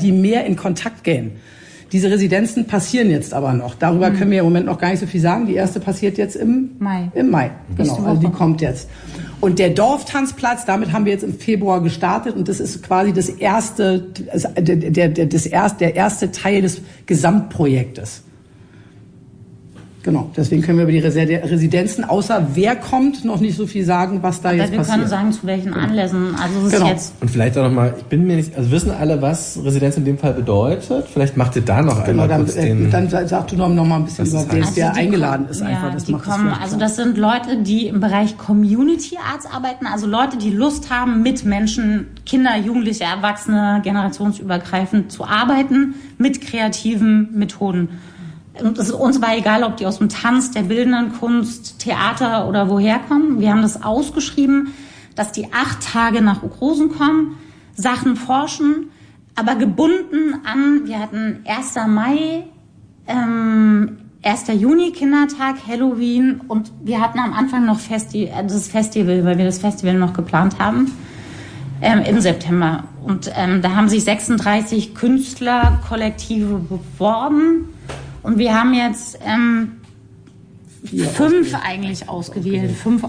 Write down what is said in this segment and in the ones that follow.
die mehr in Kontakt gehen. Diese Residenzen passieren jetzt aber noch. Darüber können wir im Moment noch gar nicht so viel sagen. Die erste passiert jetzt im Mai. Genau, also die kommt jetzt. Und der Dorftanzplatz, damit haben wir jetzt im Februar gestartet und das ist quasi der erste Teil des Gesamtprojektes. Genau, deswegen können wir über die Residenzen, außer wer kommt, noch nicht so viel sagen, was da jetzt passiert. Wir können sagen, zu welchen Anlässen. Also es ist jetzt. Und vielleicht auch nochmal, ich bin mir nicht, also wissen alle, was Residenz in dem Fall bedeutet? Vielleicht macht ihr da noch einmal kurz den... Dann sag du noch mal ein bisschen über wen der eingeladen ist. Einfach. Das macht kommen, also das sind Leute, die im Bereich Community Arts arbeiten, also Leute, die Lust haben, mit Menschen, Kinder, Jugendliche, Erwachsene, generationsübergreifend zu arbeiten, mit kreativen Methoden. Und es ist uns war egal, ob die aus dem Tanz, der bildenden Kunst, Theater oder woher kommen. Wir haben das ausgeschrieben, dass die 8 Tage nach Ukrosen kommen, Sachen forschen, aber gebunden an, wir hatten 1. Mai, 1. Juni Kindertag, Halloween und wir hatten am Anfang noch das Festival, weil wir das Festival noch geplant haben, im September. Und da haben sich 36 Künstlerkollektive beworben. Und wir haben jetzt 5 eigentlich ausgewählt,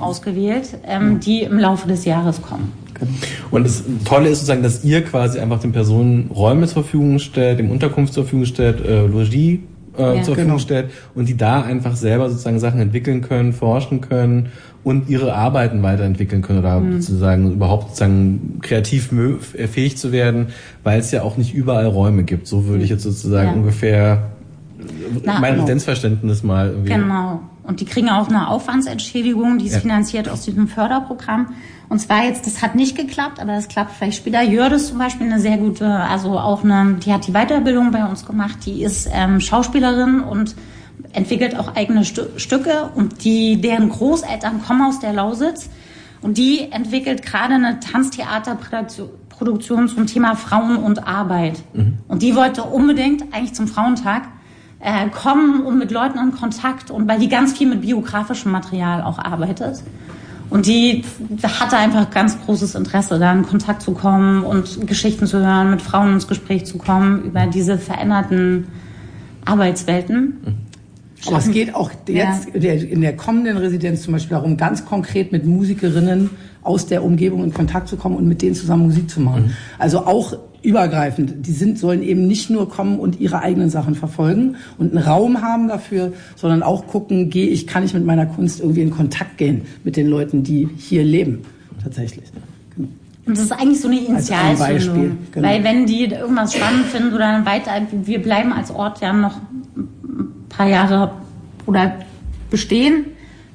die im Laufe des Jahres kommen. Und das Tolle ist sozusagen, dass ihr quasi einfach den Personen Räume zur Verfügung stellt, dem Unterkunft zur Verfügung stellt, Logis zur Verfügung stellt und die da einfach selber sozusagen Sachen entwickeln können, forschen können und ihre Arbeiten weiterentwickeln können oder sozusagen überhaupt sozusagen kreativ fähig zu werden, weil es ja auch nicht überall Räume gibt. So würde ich jetzt sozusagen ungefähr mein Rezidenzverständnis mal irgendwie. Genau. Und die kriegen auch eine Aufwandsentschädigung, die ist finanziert aus diesem Förderprogramm. Und zwar jetzt, das hat nicht geklappt, aber das klappt vielleicht später. Jördis zum Beispiel eine sehr gute, die hat die Weiterbildung bei uns gemacht, die ist Schauspielerin und entwickelt auch eigene Stücke und deren Großeltern kommen aus der Lausitz und die entwickelt gerade eine Tanztheaterproduktion zum Thema Frauen und Arbeit. Und die wollte unbedingt eigentlich zum Frauentag kommen und mit Leuten in Kontakt und weil die ganz viel mit biografischem Material auch arbeitet. Und die hatte einfach ganz großes Interesse, da in Kontakt zu kommen und Geschichten zu hören, mit Frauen ins Gespräch zu kommen über diese veränderten Arbeitswelten. Aber es geht auch jetzt in der kommenden Residenz zum Beispiel darum, ganz konkret mit Musikerinnen aus der Umgebung in Kontakt zu kommen und mit denen zusammen Musik zu machen. Also auch übergreifend. Sollen eben nicht nur kommen und ihre eigenen Sachen verfolgen und einen Raum haben dafür, sondern auch gucken, kann ich mit meiner Kunst irgendwie in Kontakt gehen mit den Leuten, die hier leben, tatsächlich. Genau. Und das ist eigentlich so eine Initialzündung. Genau. Weil wenn die irgendwas spannend finden oder dann weiter, wir bleiben als Ort ja noch ein paar Jahre oder bestehen.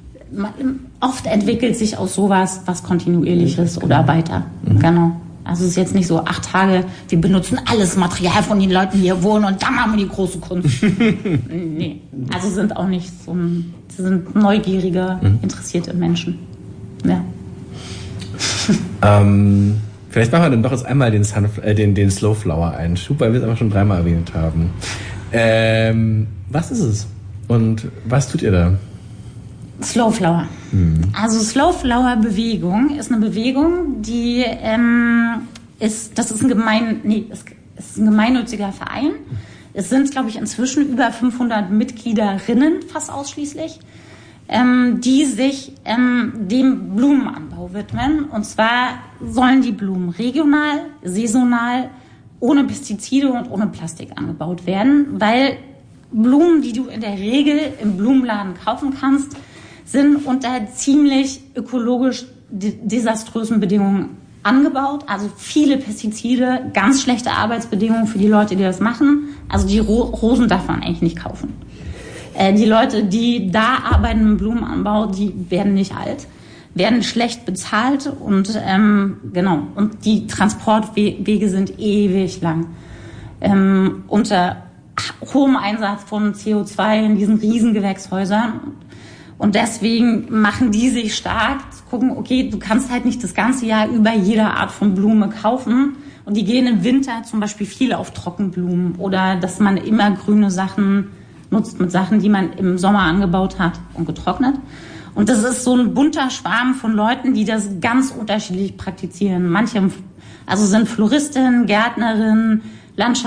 Oft entwickelt sich aus sowas was Kontinuierliches oder weiter. Genau. Also es ist jetzt nicht so 8 Tage, wir benutzen alles Material von den Leuten, die hier wohnen und dann haben wir die große Kunst. Nee, also sind auch nicht so sie sind neugierige, interessierte Menschen. Ja. Vielleicht machen wir dann doch jetzt einmal den Slowflower-Einschub, weil wir es aber schon 3-mal erwähnt haben. Was ist es? Und was tut ihr da? Slowflower. Also Slowflower-Bewegung ist eine Bewegung, die ist ein gemeinnütziger Verein. Es sind, glaube ich, inzwischen über 500 Mitgliederinnen, fast ausschließlich, die sich dem Blumenanbau widmen. Und zwar sollen die Blumen regional, saisonal, ohne Pestizide und ohne Plastik angebaut werden, weil Blumen, die du in der Regel im Blumenladen kaufen kannst, sind unter ziemlich ökologisch desaströsen Bedingungen angebaut. Also viele Pestizide, ganz schlechte Arbeitsbedingungen für die Leute, die das machen. Also die Rosen darf man eigentlich nicht kaufen. Die Leute, die da arbeiten im Blumenanbau, die werden nicht alt, werden schlecht bezahlt und und die Transportwege sind ewig lang. Unter hohem Einsatz von CO2 in diesen Riesengewächshäusern. Und deswegen machen die sich stark, zu gucken, okay, du kannst halt nicht das ganze Jahr über jede Art von Blume kaufen. Und die gehen im Winter zum Beispiel viel auf Trockenblumen oder dass man immer grüne Sachen nutzt mit Sachen, die man im Sommer angebaut hat und getrocknet. Und das ist so ein bunter Schwarm von Leuten, die das ganz unterschiedlich praktizieren. Manche sind Floristinnen, Gärtnerinnen,